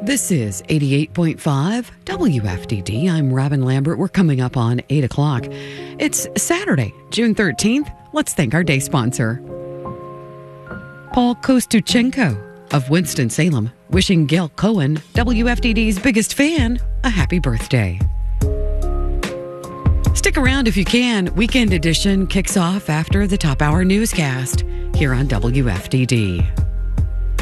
This is 88.5 WFDD. I'm Robin Lambert. We're coming up on 8 o'clock. It's Saturday, June 13th. Let's thank our day sponsor. Paul Kostuchenko of Winston-Salem, wishing Gail Cohen, WFDD's biggest fan, a happy birthday. Stick around if you can. Weekend Edition kicks off after the top hour newscast here on WFDD.